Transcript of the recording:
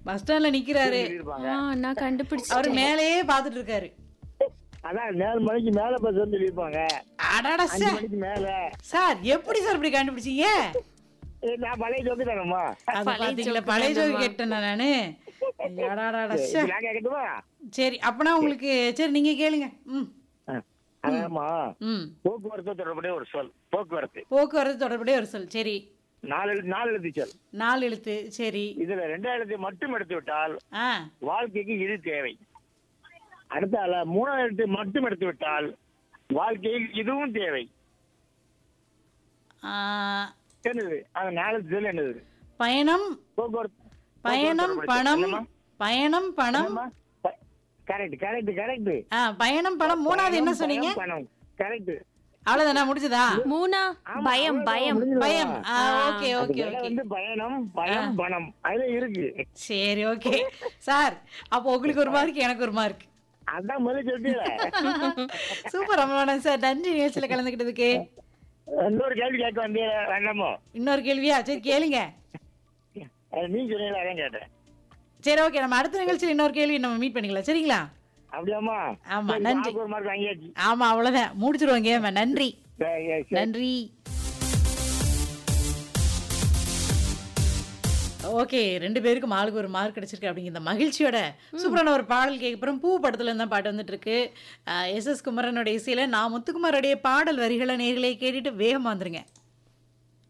Bus ஸ்டாண்ட்ல நிக்கிறாரு. சொல்லியிருப்பாங்க. நான் அவர் கண்டுபிடிச்சிட்டேன். மேலேயே பாத்துட்டு இருக்காரு. அதான் 4 மணிக்கு மேல பஸ் வந்து சொல்லியிருப்பாங்க. அடாடா 5 சார். மணிக்கு மேல. சார் எப்படி சார் இப்படி கண்டுபிடிச்சீங்க? நான் பழைய ஜோக்கு தானம்மா. அது பழைய பாத்தீங்களா, joke பழைய ஜோக்கு தானம்மா. கேட்டேனா நானு. அடாடாடா இப்ப சார். நான் கேட்கட்டுமா? சரி அப்பனா உங்களுக்கு சரி நீங்க கேளுங்க. ம் அதாம்மா, ம் போக்குவரத்து தொடர்புடைய ஒரு சொல். போக்குவரத்து போக்குவரத்து தொடர்புடைய ஒரு சொல். சரி 4 எழுத்து சொல். 4 எழுத்து. சரி. இதுல 2 எழுத்தை மட்டும் எடுத்து விட்டால் ஆ வாழ்க்கைக்கு இது தேவை. அடுத்தால 3 எழுத்தை மட்டும் எடுத்து விட்டால் வாழ்க்கையில் இதுவும் தேவை. ஆ, என்னது அந்த 4 எழுத்து சொல் என்னது? பயணம் போக்குவரத்து பயணம் பணம் பயணம் பணம். Correct correct correct. பயணம் பணம். மூணாவது என்ன சொன்னீங்க? பணம் கரெக்ட். அவ்வளவுதானா, முடிஞ்சதா? 3 பயம் பயம். பயம். Okay okay okay. வந்து பயணம் பயம் பணம் அதுல இருக்கு. சரி ஓகே சார். அப்போ உங்களுக்கு ஒரு மார்க், எனக்கு ஒரு மார்க். அதான் முதல்ல சொல்லிட்டீங்க. சூப்பர் ரமணன் சார், நன்றி நிகழ்ச்சியில கலந்துக்கிட்டதுக்கு. இன்னொரு கேள்வி கேட்க வந்தே வேண்டாமோ? இன்னொரு கேள்வியா? சரி கேளுங்க. நீ சொன்னீங்களா அதான் கேட்டேன். சரி ஓகே, நம்ம அடுத்த நிகழ்ச்சியில் இன்னொரு கேள்வி நம்ம மீட் பண்ணிக்கலாம். சரிங்களா? அப்படியாம்மா? ஆமா, சரி, நன்றி. நாளைக்கு ஒரு மார்க் வாங்கியாச்சு. ஆமா அவ்வளவுதான், முடிச்சிருவோம் கேம. நன்றி சரி, சரி. நன்றி. ஓகே, 2 பேருக்கும் ஆளுக்கு ஒரு மார்க் கிடைச்சிருக்கு அப்படிங்கிற இந்த மகிழ்ச்சியோட சூப்பரான ஒரு பாடல் கேட்க அப்புறம் பூ படத்துல இருந்தா பாட்டு வந்துட்டு இருக்கு. எஸ் குமரனோட இசையில நான் முத்துக்குமாரோடைய பாடல் வரிகளை நேர்களே கேட்டுட்டு வேகமா வந்துருங்க.